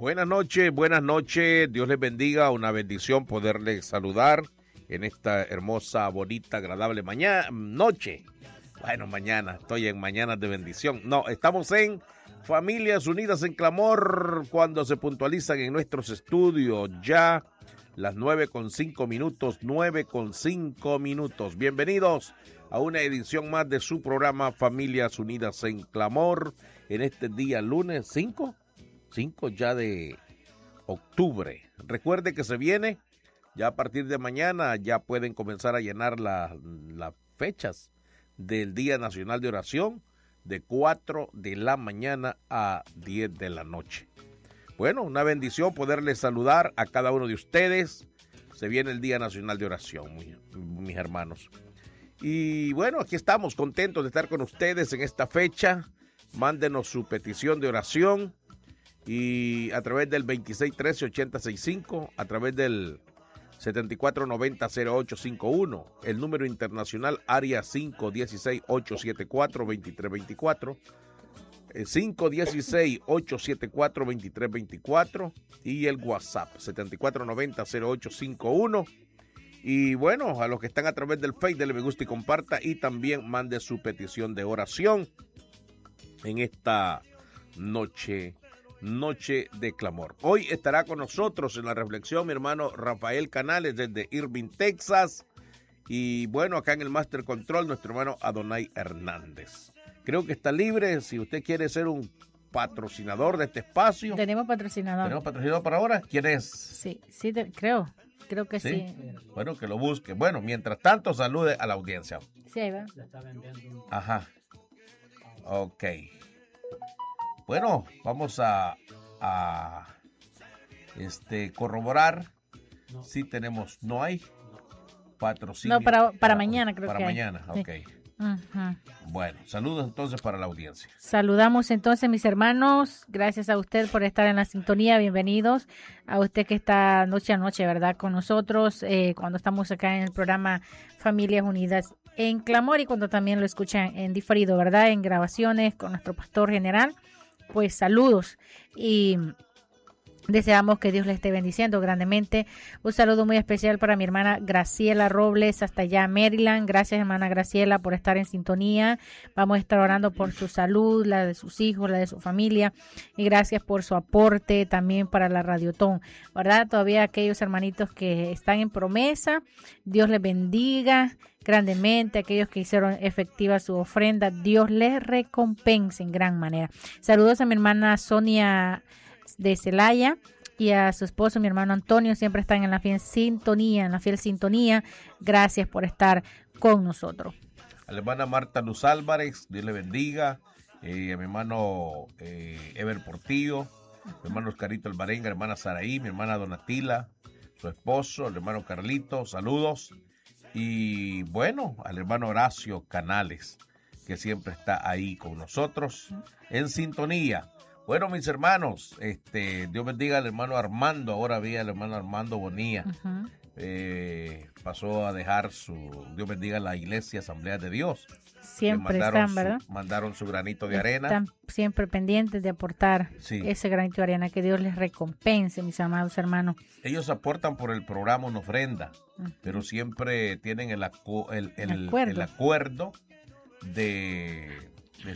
Buenas noches, Dios les bendiga, una bendición poderles saludar en esta hermosa, bonita, agradable noche. Bueno, mañana, estoy en Mañanas de Bendición. No, estamos en Familias Unidas en Clamor, cuando se puntualizan en nuestros estudios ya las 9:05. Bienvenidos a una edición más de su programa Familias Unidas en Clamor, en este día lunes 5 ya de octubre. Recuerde que se viene, ya a partir de mañana ya pueden comenzar a llenar las fechas del Día Nacional de Oración de 4 de la mañana a 10 de la noche. Bueno, una bendición poderles saludar a cada uno de ustedes. Se viene el Día Nacional de Oración, mis hermanos. Y bueno, aquí estamos contentos de estar con ustedes en esta fecha. Mándenos su petición de oración y a través del 2613-8065, a través del 7490-0851, el número internacional área 516-874-2324, 516-874-2324 y el WhatsApp 7490-0851. Y bueno, a los que están a través del Facebook, dele me gusta y comparta, y también mande su petición de oración en esta noche de clamor. Hoy estará con nosotros en la reflexión mi hermano Rafael Canales desde Irving, Texas. Y bueno, acá en el Master Control nuestro hermano Adonai Hernández. Creo que está libre si usted quiere ser un patrocinador de este espacio. Tenemos patrocinador. ¿Tenemos patrocinador para ahora? ¿Quién es? Sí, creo que sí. Bueno, que lo busque. Bueno, mientras tanto, salude a la audiencia. Sí, ahí va. Ajá. Ok. Bueno, vamos a corroborar si tenemos, no hay patrocinio. No, para mañana creo que para mañana, hay. ok. Sí. Uh-huh. Bueno, saludos entonces para la audiencia. Saludamos entonces, mis hermanos, gracias a usted por estar en la sintonía, bienvenidos a usted que está noche a noche, ¿verdad?, con nosotros, cuando estamos acá en el programa Familias Unidas en Clamor, y cuando también lo escuchan en diferido, ¿verdad?, en grabaciones con nuestro pastor general. Pues saludos y deseamos que Dios le esté bendiciendo grandemente. Un saludo muy especial para mi hermana Graciela Robles hasta allá Maryland. Gracias, hermana Graciela, por estar en sintonía. Vamos a estar orando por su salud, la de sus hijos, la de su familia, y gracias por su aporte también para la Radiotón, ¿verdad? Todavía aquellos hermanitos que están en promesa, Dios les bendiga grandemente. Aquellos que hicieron efectiva su ofrenda, Dios les recompense en gran manera. Saludos a mi hermana Sonia de Celaya y a su esposo, mi hermano Antonio, siempre están en la fiel sintonía. Gracias por estar con nosotros. A la hermana Marta Luz Álvarez, Dios le bendiga. A mi hermano Ever Portillo, mi hermano Oscarito Alvarenga, hermana Saraí, mi hermana Donatila, su esposo, el hermano Carlito, saludos. Y bueno, al hermano Horacio Canales, que siempre está ahí con nosotros en sintonía. Bueno, mis hermanos, Dios bendiga al hermano Armando. Ahora vi al hermano Armando Bonilla. Uh-huh. Pasó a dejar Dios bendiga la iglesia Asamblea de Dios. Siempre están, ¿verdad? Mandaron su granito de arena. Están siempre pendientes de aportar ese granito de arena. Que Dios les recompense, mis amados hermanos. Ellos aportan por el programa una ofrenda, pero siempre tienen el acuerdo de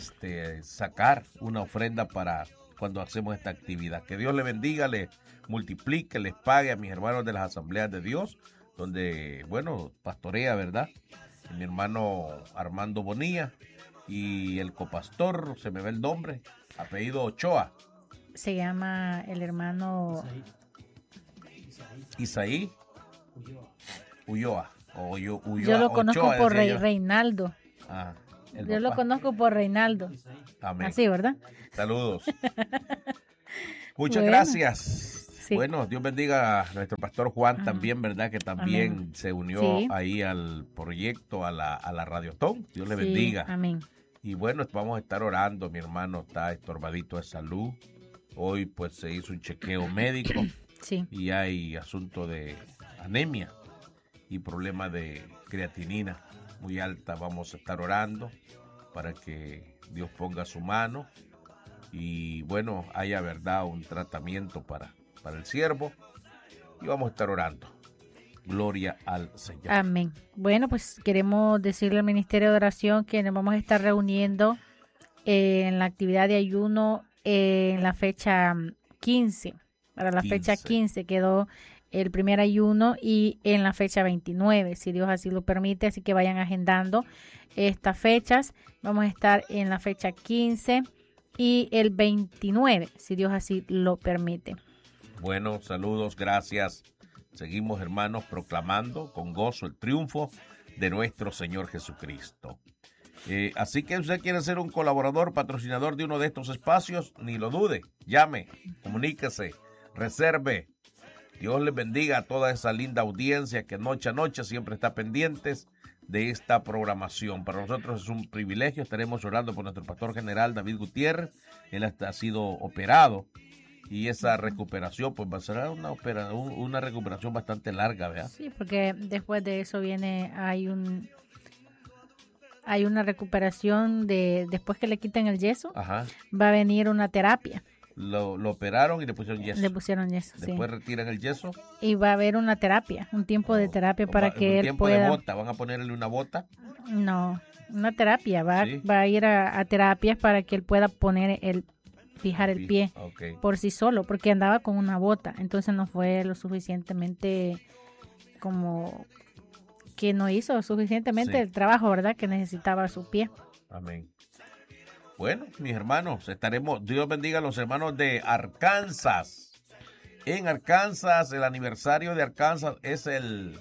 sacar una ofrenda para cuando hacemos esta actividad. Que Dios le bendiga, le multiplique, les pague a mis hermanos de las Asambleas de Dios, donde, bueno, pastorea, ¿verdad?, mi hermano Armando Bonilla, y el copastor, se me ve el nombre, apellido Ochoa. Se llama el hermano Isaí Ulloa. Yo lo conozco por Reinaldo. Yo lo conozco por Reinaldo. Amén. Así, ¿verdad? Saludos. Muchas gracias. Sí. Bueno, Dios bendiga a nuestro pastor Juan también, ¿verdad? Que también se unió ahí al proyecto, a la Radiotón. Dios le bendiga. Amén. Y bueno, vamos a estar orando. Mi hermano está estorbadito de salud. Hoy pues se hizo un chequeo médico. Sí. Y hay asunto de anemia y problema de creatinina muy alta. Vamos a estar orando para que Dios ponga su mano y bueno, haya verdad un tratamiento para el siervo, y vamos a estar orando. Gloria al Señor. Amén. Bueno, pues queremos decirle al Ministerio de Oración que nos vamos a estar reuniendo en la actividad de ayuno en la fecha 15. Para la fecha 15 quedó el primer ayuno, y en la fecha 29, si Dios así lo permite. Así que vayan agendando estas fechas. Vamos a estar en la fecha 15 y el 29, si Dios así lo permite. Bueno, saludos, gracias. Seguimos, hermanos, proclamando con gozo el triunfo de nuestro Señor Jesucristo. Así que usted quiere ser un colaborador, patrocinador de uno de estos espacios, ni lo dude, llame, comuníquese, reserve. Dios les bendiga a toda esa linda audiencia que noche a noche siempre está pendientes de esta programación. Para nosotros es un privilegio. Estaremos orando por nuestro pastor general David Gutiérrez. Él ha sido operado, y esa recuperación pues va a ser una recuperación bastante larga, ¿verdad? Sí, porque después de eso hay una recuperación después que le quiten el yeso. Ajá. Va a venir una terapia. Lo operaron y le pusieron yeso. Después retiran el yeso. Y va a haber una terapia, un tiempo de terapia para que él pueda... de bota, ¿van a ponerle una bota? No, una terapia, va a ir a terapias para que él pueda fijar el pie por sí solo, porque andaba con una bota, entonces no fue lo suficientemente como que no hizo suficientemente el trabajo, ¿verdad? Que necesitaba su pie. Amén. Bueno, mis hermanos, Dios bendiga a los hermanos de Arkansas. En Arkansas, el aniversario de Arkansas es el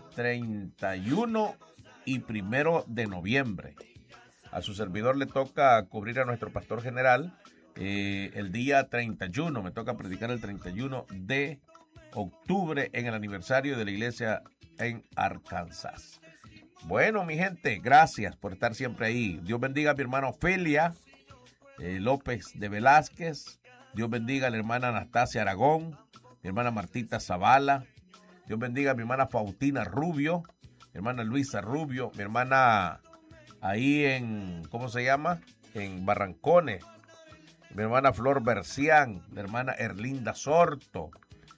31 y 1 de noviembre. A su servidor le toca cubrir a nuestro pastor general el día 31. Me toca predicar el 31 de octubre en el aniversario de la iglesia en Arkansas. Bueno, mi gente, gracias por estar siempre ahí. Dios bendiga a mi hermana Ofelia López de Velázquez. Dios bendiga a la hermana Anastasia Aragón, mi hermana Martita Zavala. Dios bendiga a mi hermana Faustina Rubio, mi hermana Luisa Rubio, mi hermana ahí ¿cómo se llama? En Barrancones. Mi hermana Flor Bercián, mi hermana Erlinda Sorto,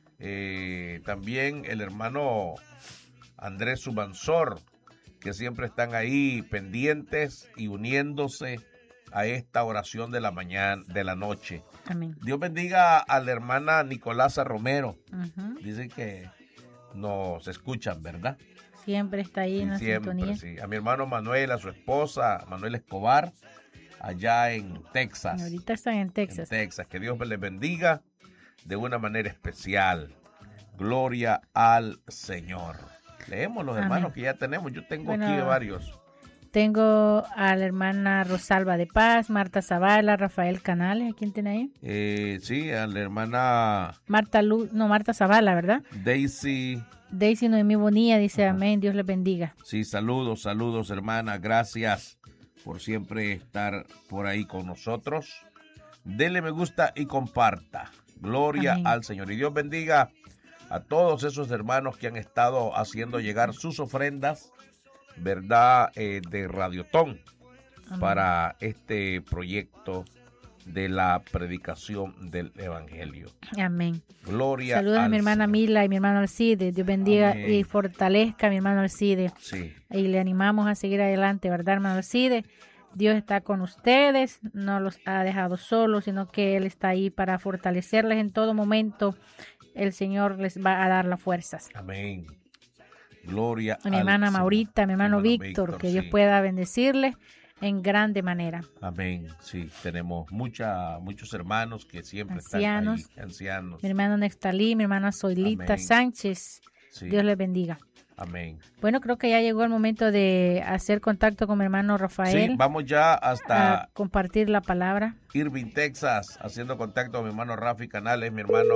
también el hermano Andrés Subansor, que siempre están ahí pendientes y uniéndose a esta oración de la mañana, de la noche. Amén. Dios bendiga a la hermana Nicolasa Romero. Uh-huh. Dicen que nos escuchan, ¿verdad? Siempre está ahí en la sintonía. Sí. A mi hermano Manuel, a su esposa, Manuel Escobar, allá en Texas. Ahorita están en Texas. Que Dios les bendiga de una manera especial. Gloria al Señor. Leemos los hermanos que ya tenemos. Yo tengo aquí varios. Tengo a la hermana Rosalba de Paz, Marta Zavala, Rafael Canales. ¿A quién tiene ahí? Sí, a la hermana... Marta Zavala, ¿verdad? Daisy Noemí Bonilla dice amén, Dios les bendiga. Sí, saludos, hermana. Gracias por siempre estar por ahí con nosotros. Dele me gusta y comparta. Gloria al Señor. Y Dios bendiga a todos esos hermanos que han estado haciendo llegar sus ofrendas, ¿verdad? De Radiotón para este proyecto de la predicación del Evangelio. Amén. Gloria Saludos a mi hermana Señor. Mila y mi hermano Alcide. Dios bendiga y fortalezca a mi hermano Alcide. Sí. Y le animamos a seguir adelante, ¿verdad, hermano Alcide? Dios está con ustedes, no los ha dejado solos, sino que Él está ahí para fortalecerles en todo momento. El Señor les va a dar las fuerzas. Amén. Gloria a mi hermana Señor. Maurita, mi hermano Víctor, que Dios pueda bendecirles en grande manera. Amén. Sí, tenemos muchos hermanos que siempre están ahí, ancianos. Mi hermano Nextalí, mi hermana Zoilita Sánchez. Sí. Dios les bendiga. Amén. Bueno, creo que ya llegó el momento de hacer contacto con mi hermano Rafael. Sí, vamos ya hasta compartir la palabra. Irving, Texas, haciendo contacto con mi hermano Rafi Canales, mi hermano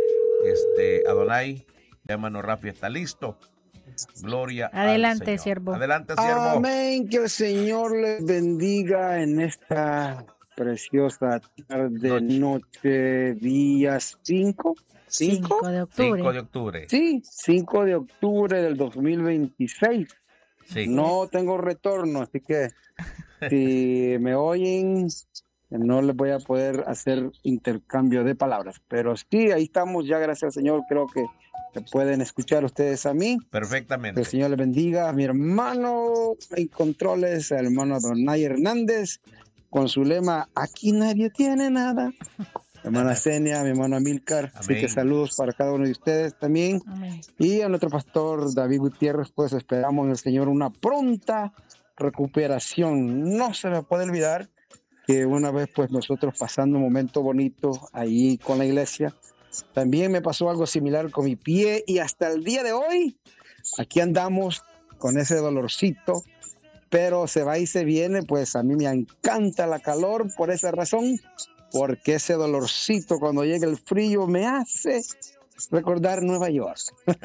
Adonai. Mi hermano Rafi está listo. Gloria adelante, al Señor. Siervo. Adelante, siervo. Amén, que el Señor les bendiga en esta preciosa tarde, noche, día 5 de octubre. 5 de octubre. Sí, 5 de octubre del 2026. Sí. No tengo retorno, así que si me oyen No les voy a poder hacer intercambio de palabras, pero sí, ahí estamos ya, gracias al Señor. Creo que pueden escuchar ustedes a mí. Perfectamente. Que el Señor les bendiga. A mi hermano en controles, el hermano Donay Hernández, con su lema, aquí nadie tiene nada. Hermana Senia, mi hermano Amílcar. Así que saludos para cada uno de ustedes también. Amén. Y a nuestro pastor David Gutiérrez, pues esperamos en el Señor una pronta recuperación. No se me puede olvidar que una vez pues nosotros pasando un momento bonito ahí con la iglesia, también me pasó algo similar con mi pie y hasta el día de hoy aquí andamos con ese dolorcito, pero se va y se viene. Pues a mí me encanta la calor por esa razón, porque ese dolorcito cuando llega el frío me hace recordar Nueva York.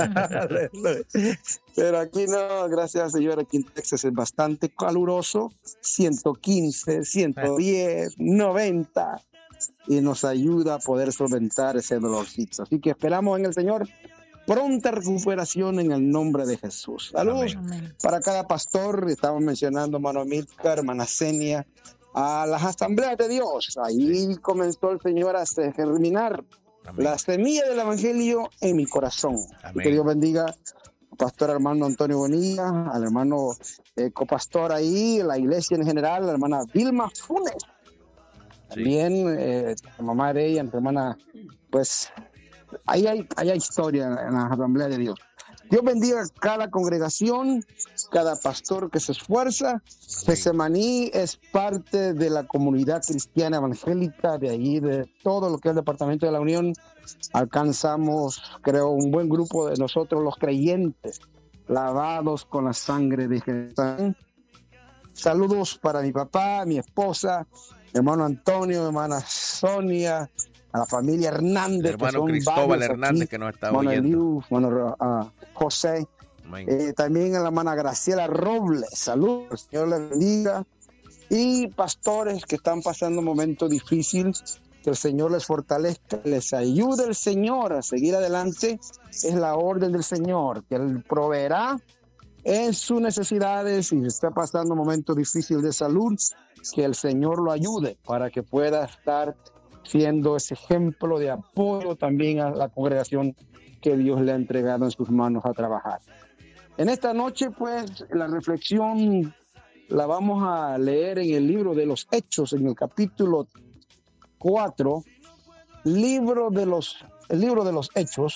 Pero aquí no, gracias al Señor, aquí en Texas es bastante caluroso, 115, 110, 90, y nos ayuda a poder solventar ese dolorcito. Así que esperamos en el Señor pronta recuperación en el nombre de Jesús. Saludos para cada pastor. Estamos mencionando, hermano Amílcar, hermana Senia, a las asambleas de Dios. Ahí comenzó el Señor a germinar la semilla del evangelio en mi corazón. Que Dios bendiga al pastor hermano Antonio Bonilla, al hermano copastor ahí, la iglesia en general, la hermana Vilma Funes. También la mamá de ella, mi hermana, pues ahí hay historia en la asamblea de Dios. Dios bendiga a cada congregación, cada pastor que se esfuerza. Getsemaní es parte de la comunidad cristiana evangélica, de allí, de todo lo que es el Departamento de la Unión. Alcanzamos, creo, un buen grupo de nosotros, los creyentes, lavados con la sangre de Jesús. Saludos para mi papá, mi esposa, mi hermano Antonio, mi hermana Sonia, a la familia Hernández, hermano Cristóbal Hernández, que nos está oyendo. José, también a la hermana Graciela Robles, saludos, el Señor les bendiga. Y pastores que están pasando un momento difícil, que el Señor les fortalezca, les ayude el Señor a seguir adelante. Es la orden del Señor, que Él proveerá en sus necesidades. Y si está pasando un momento difícil de salud, que el Señor lo ayude para que pueda estar siendo ese ejemplo de apoyo también a la congregación que Dios le ha entregado en sus manos a trabajar. En esta noche, pues, la reflexión la vamos a leer en el libro de los Hechos, en el capítulo 4, el libro de los Hechos,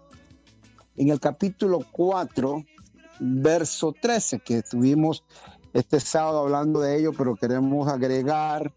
en el capítulo 4, verso 13, que estuvimos este sábado hablando de ello, pero queremos agregar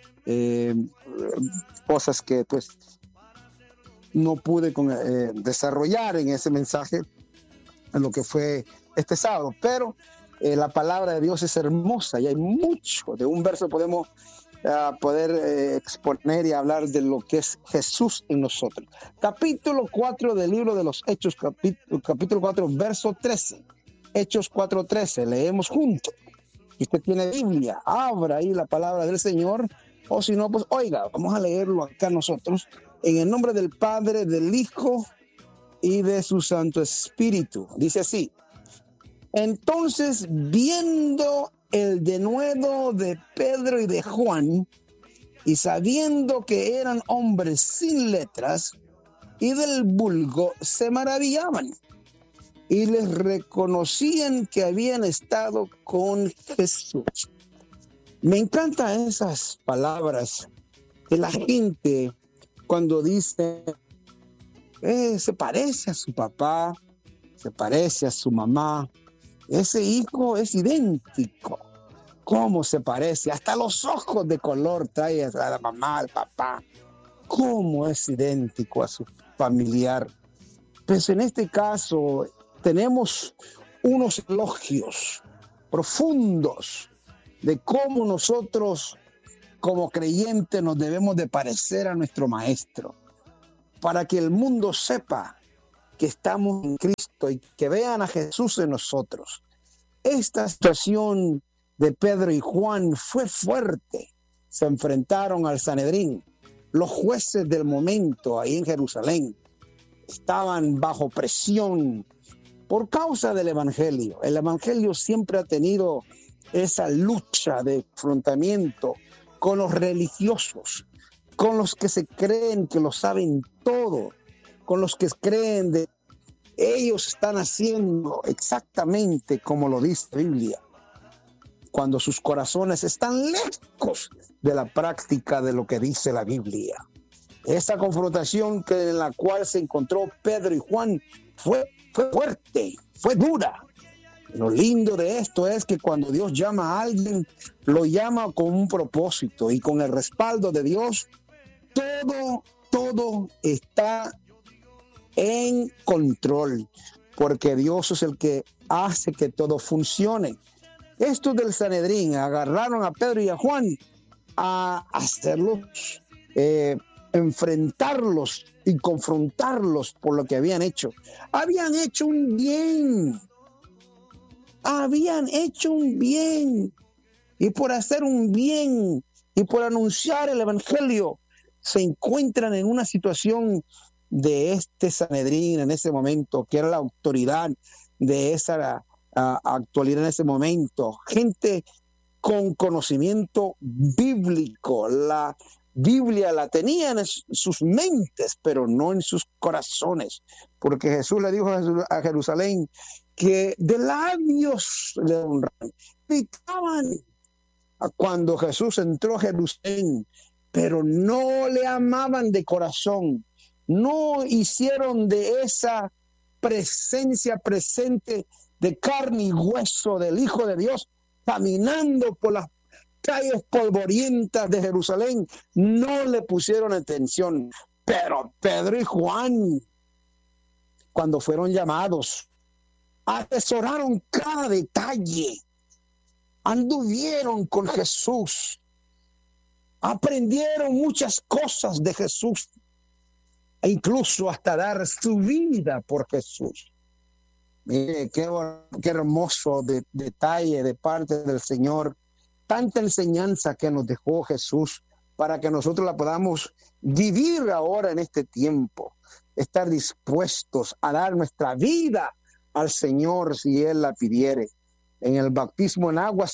cosas que pues no pude desarrollar en ese mensaje en lo que fue este sábado, pero la palabra de Dios es hermosa y hay mucho. De un verso podemos poder exponer y hablar de lo que es Jesús en nosotros. Capítulo 4 del libro de los Hechos, capítulo 4, verso 13. Hechos 4:13, leemos juntos. Si usted tiene Biblia, abra ahí la palabra del Señor, o si no, pues oiga, vamos a leerlo acá nosotros, en el nombre del Padre, del Hijo y de su Santo Espíritu. Dice así: entonces, viendo el denuedo de Pedro y de Juan, y sabiendo que eran hombres sin letras y del vulgo, se maravillaban y les reconocían que habían estado con Jesús. Me encantan esas palabras de la gente cuando dice, se parece a su papá, se parece a su mamá, ese hijo es idéntico. ¿Cómo se parece? Hasta los ojos de color trae a la mamá, al papá. ¿Cómo es idéntico a su familiar? Pues en este caso tenemos unos elogios profundos de cómo nosotros como creyentes nos debemos de parecer a nuestro Maestro, para que el mundo sepa que estamos en Cristo y que vean a Jesús en nosotros. Esta situación de Pedro y Juan fue fuerte. Se enfrentaron al Sanedrín. Los jueces del momento ahí en Jerusalén estaban bajo presión por causa del Evangelio. El Evangelio siempre ha tenido esa lucha de enfrentamiento con los religiosos, con los que se creen que lo saben todo, con los que creen de ellos están haciendo exactamente como lo dice la Biblia, cuando sus corazones están lejos de la práctica de lo que dice la Biblia. Esa confrontación en la cual se encontró Pedro y Juan fue fuerte, fue dura. Lo lindo de esto es que cuando Dios llama a alguien, lo llama con un propósito, y con el respaldo de Dios, todo está en control, porque Dios es el que hace que todo funcione. Estos del Sanedrín agarraron a Pedro y a Juan a hacerlos, enfrentarlos y confrontarlos por lo que habían hecho. Habían hecho un bien, y por hacer un bien y por anunciar el evangelio se encuentran en una situación de este Sanedrín en ese momento, que era la autoridad de esa actualidad en ese momento, gente con conocimiento bíblico. La Biblia la tenían en sus mentes, pero no en sus corazones, porque Jesús le dijo a Jerusalén que de labios le honran. Gritaban cuando Jesús entró a Jerusalén, pero no le amaban de corazón. No hicieron de esa presencia presente de carne y hueso del Hijo de Dios caminando por las calles polvorientas de Jerusalén, no le pusieron atención. Pero Pedro y Juan, cuando fueron llamados, atesoraron cada detalle, anduvieron con Jesús, aprendieron muchas cosas de Jesús, e incluso hasta dar su vida por Jesús. Mire, qué hermoso detalle de parte del Señor. Tanta enseñanza que nos dejó Jesús para que nosotros la podamos vivir ahora en este tiempo. Estar dispuestos a dar nuestra vida al Señor si Él la pidiere. En el bautismo en agua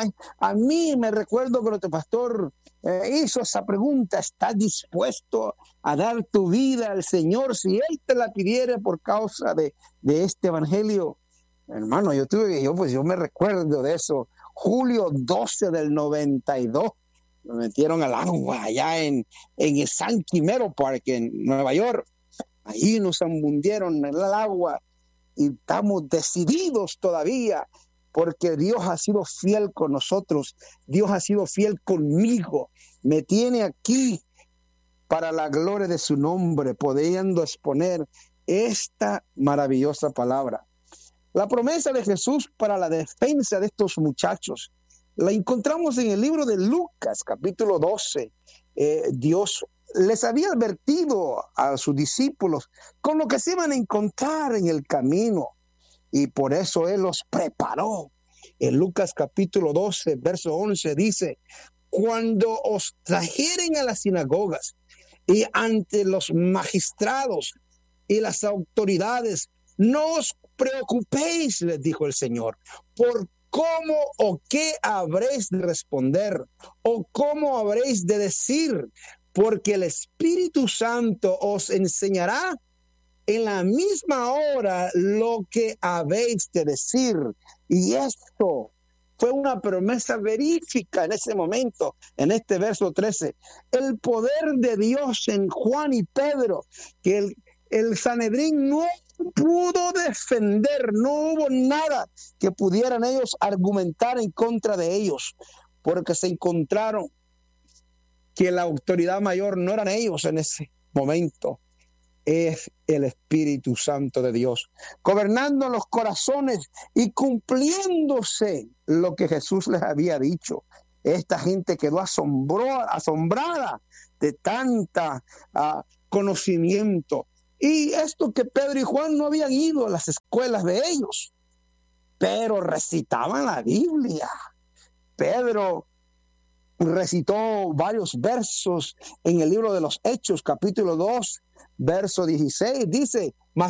a mí me recuerdo que nuestro pastor hizo esa pregunta: ¿estás dispuesto a dar tu vida al Señor si Él te la pidiere por causa de este evangelio? Hermano, yo me recuerdo de eso. Julio 12 del 92 me metieron al agua allá en el San Quimero Park en Nueva York. Ahí nos hundieron en el agua y estamos decididos todavía, porque Dios ha sido fiel con nosotros. Dios ha sido fiel conmigo. Me tiene aquí para la gloria de su nombre, pudiendo exponer esta maravillosa palabra. La promesa de Jesús para la defensa de estos muchachos la encontramos en el libro de Lucas, capítulo 12. Dios les había advertido a sus discípulos con lo que se iban a encontrar en el camino, y por eso Él los preparó. En Lucas capítulo 12, verso 11 dice: cuando os trajeren a las sinagogas y ante los magistrados y las autoridades, no os preocupéis, les dijo el Señor, por cómo o qué habréis de responder o cómo habréis de decir, porque el Espíritu Santo os enseñará en la misma hora lo que habéis de decir. Y esto fue una promesa verífica en ese momento, en este verso 13. El poder de Dios en Juan y Pedro, que el Sanedrín no pudo defender, no hubo nada que pudieran ellos argumentar en contra de ellos, porque se encontraron que la autoridad mayor no eran ellos en ese momento, es el Espíritu Santo de Dios, gobernando los corazones y cumpliéndose lo que Jesús les había dicho. Esta gente quedó asombrada de tanta conocimiento. Y esto que Pedro y Juan no habían ido a las escuelas de ellos, pero recitaban la Biblia. Pedro recitó varios versos en el libro de los Hechos, capítulo 2, verso 16. Dice: mas